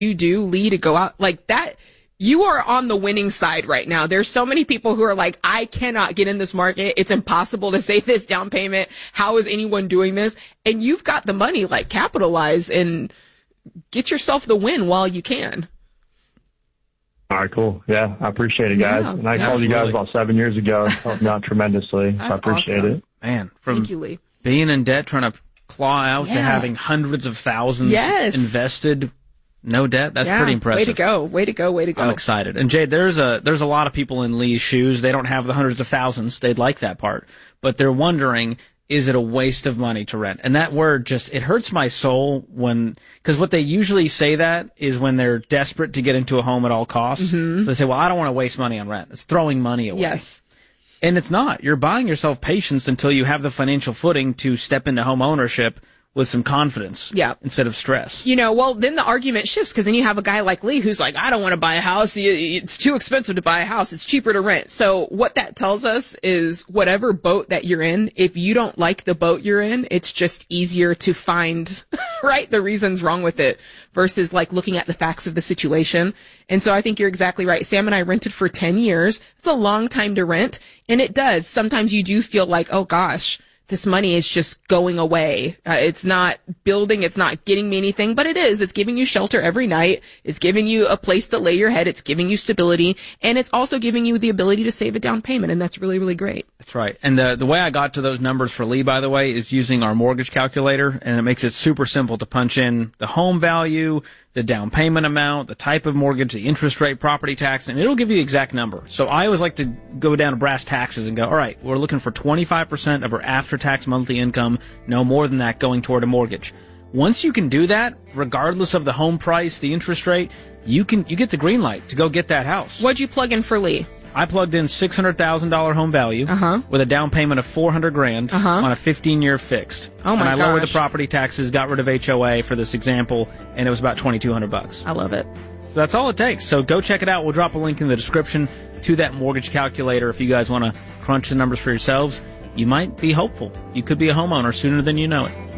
you do, Lee, to go out like that. You are on the winning side right now. There's so many people who are like, I cannot get in this market. It's impossible to save this down payment. How is anyone doing this? And you've got the money, like, capitalize and get yourself the win while you can. All right, cool. Yeah, I appreciate it, guys. Yeah, and I called you guys about 7 years ago. Helped me out tremendously. So I appreciate awesome. it. Man, Thank you, Lee. Being in debt, trying to claw out to having hundreds of thousands invested, no debt. That's pretty impressive. Way to go. Way to go. Way to go. I'm excited. And Jade, there's a lot of people in Lee's shoes. They don't have the hundreds of thousands. They'd like that part, but they're wondering, is it a waste of money to rent? And that word it hurts my soul because what they usually say that is when they're desperate to get into a home at all costs. Mm-hmm. So they say, well, I don't want to waste money on rent. It's throwing money away. Yes. And it's not. You're buying yourself patience until you have the financial footing to step into home ownership with some confidence instead of stress. Well, then the argument shifts because then you have a guy like Lee who's like, I don't want to buy a house. It's too expensive to buy a house. It's cheaper to rent. So what that tells us is whatever boat that you're in, if you don't like the boat you're in, it's just easier to find, right, the reasons wrong with it versus like looking at the facts of the situation. And so I think you're exactly right. Sam and I rented for 10 years. It's a long time to rent. And it does. Sometimes you do feel like, oh gosh, this money is just going away. It's not building. It's not getting me anything, but it is. It's giving you shelter every night. It's giving you a place to lay your head. It's giving you stability. And it's also giving you the ability to save a down payment. And that's really, really great. That's right. And the way I got to those numbers for Lee, by the way, is using our mortgage calculator. And it makes it super simple to punch in the home value, the down payment amount, the type of mortgage, the interest rate, property tax, and it'll give you the exact number. So I always like to go down to brass taxes and go, all right, we're looking for 25% of our after-tax monthly income, no more than that going toward a mortgage. Once you can do that, regardless of the home price, the interest rate, you get the green light to go get that house. What'd you plug in for Lee? I plugged in $600,000 home value with a down payment of $400,000 on a 15-year fixed. Oh my gosh. And I lowered the property taxes, got rid of HOA for this example, and it was about $2,200. I love it. So that's all it takes. So go check it out. We'll drop a link in the description to that mortgage calculator if you guys want to crunch the numbers for yourselves. You might be hopeful. You could be a homeowner sooner than you know it.